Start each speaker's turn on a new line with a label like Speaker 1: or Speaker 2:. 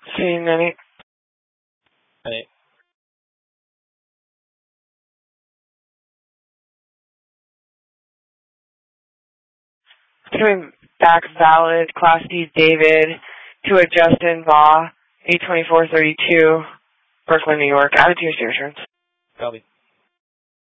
Speaker 1: See you, Nanny.
Speaker 2: Hey.
Speaker 1: Coming back valid, Class D David, to a Justin Vaugh, 82432, Brooklyn, New York. Added to your insurance.
Speaker 2: Copy.